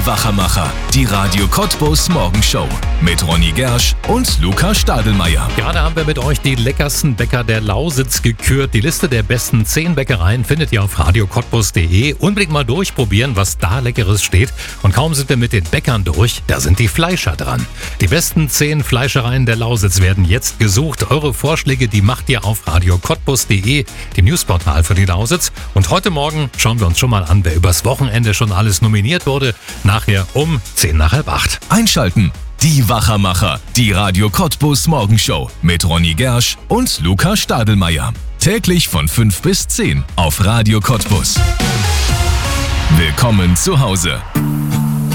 Wachermacher, die Radio Cottbus Morgenshow mit Ronny Gersch und Luca Stadelmeier. Gerade haben wir mit euch die leckersten Bäcker der Lausitz gekürt. Die Liste der besten 10 Bäckereien findet ihr auf radiocottbus.de. Unbedingt mal durchprobieren, was da Leckeres steht. Und kaum sind wir mit den Bäckern durch, da sind die Fleischer dran. Die besten 10 Fleischereien der Lausitz werden jetzt gesucht. Eure Vorschläge, die macht ihr auf radiocottbus.de, dem Newsportal für die Lausitz. Und heute Morgen schauen wir uns schon mal an, wer übers Wochenende schon alles nominiert wurde. Nachher um 7:50. Einschalten. Die Wachermacher, die Radio Cottbus Morgenshow mit Ronny Gersch und Luca Stadelmeier. Täglich von 5 bis 10 auf Radio Cottbus. Willkommen zu Hause.